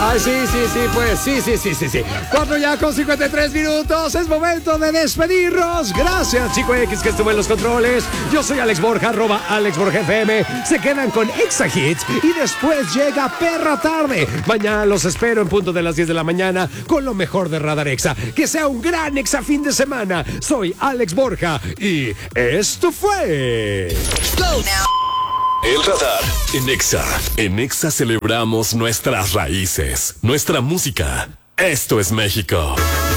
Ay, sí, pues, sí. 4 ya con 53 minutos, es momento de despedirnos. Gracias, Chico X, que estuvo en los controles. Yo soy Alex Borja, @AlexBorjaFM. Se quedan con Exa Hits y después llega Perra Tarde. Mañana los espero en punto de las 10 de la mañana con lo mejor de Radar Exa. Que sea un gran Exa fin de semana. Soy Alex Borja y esto fue... Go now. El Radar en Exa. En Exa celebramos nuestras raíces, nuestra música. Esto es México.